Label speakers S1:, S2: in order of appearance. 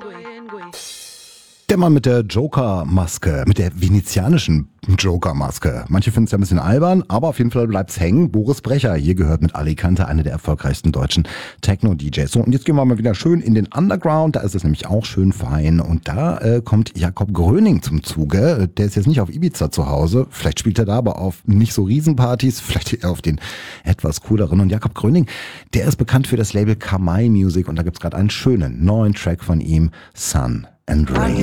S1: Der Mann mit der Joker-Maske, mit der venezianischen Joker-Maske. Manche finden es ja ein bisschen albern, aber auf jeden Fall bleibt's hängen. Boris Brecher, hier gehört mit Alicante eine der erfolgreichsten deutschen Techno-DJs. So, und jetzt gehen wir mal wieder schön in den Underground, da ist es nämlich auch schön fein. Und da kommt Jakob Gröning zum Zuge. Der ist jetzt nicht auf Ibiza zu Hause, vielleicht spielt er da aber auf nicht so Riesenpartys, vielleicht eher auf den etwas cooleren. Und Jakob Gröning, der ist bekannt für das Label Kamai Music und da gibt's gerade einen schönen neuen Track von ihm, Sun and Rain.